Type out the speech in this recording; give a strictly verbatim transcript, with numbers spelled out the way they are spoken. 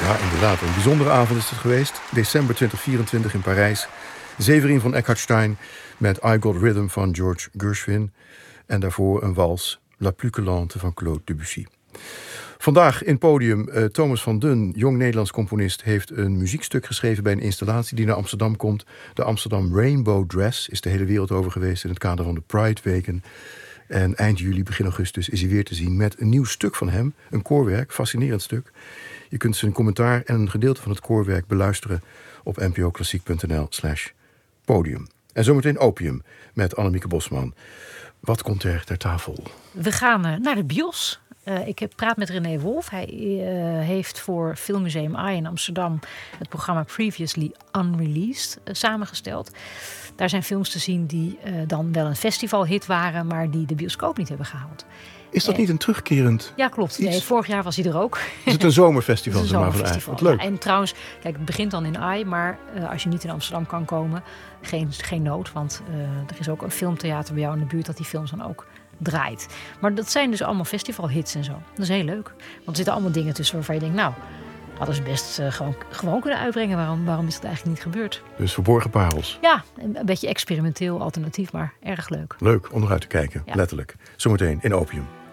Ja, inderdaad. Een bijzondere avond is het geweest. December twintig vierentwintig in Parijs. Severin van Eckartstein met I Got Rhythm van George Gershwin. En daarvoor een wals La Plus que Lente van Claude Debussy. Vandaag in podium uh, Thomas van Dun, jong Nederlands componist, heeft een muziekstuk geschreven bij een installatie die naar Amsterdam komt. De Amsterdam Rainbow Dress is de hele wereld over geweest in het kader van de Pride-weken. En eind juli, begin augustus is hij weer te zien met een nieuw stuk van hem. Een koorwerk, fascinerend stuk. Je kunt zijn commentaar en een gedeelte van het koorwerk beluisteren op npoklassiek.nl slash podium. En zometeen Opium met Annemieke Bosman. Wat komt er ter tafel? We gaan uh, naar de bios. Uh, ik heb praat met René Wolf. Hij uh, heeft voor Filmmuseum A I in Amsterdam het programma Previously Unreleased uh, samengesteld. Daar zijn films te zien die uh, dan wel een festivalhit waren, maar die de bioscoop niet hebben gehaald. Is dat niet een terugkerend? Ja, klopt. Nee, vorig jaar was hij er ook. Is het een zomerfestival? Het is een zomerfestival. Wat leuk. Ja, en trouwens, kijk, het begint dan in A I, maar uh, als je niet in Amsterdam kan komen, geen, geen nood. Want uh, er is ook een filmtheater bij jou in de buurt dat die films dan ook draait. Maar dat zijn dus allemaal festivalhits en zo. Dat is heel leuk. Want er zitten allemaal dingen tussen waarvan je denkt, nou, hadden ze best uh, gewoon, gewoon kunnen uitbrengen. Waarom, waarom is dat eigenlijk niet gebeurd? Dus verborgen parels. Ja, een, een beetje experimenteel, alternatief, maar erg leuk. Leuk, onderuit te kijken, ja. Letterlijk. Zometeen in Opium.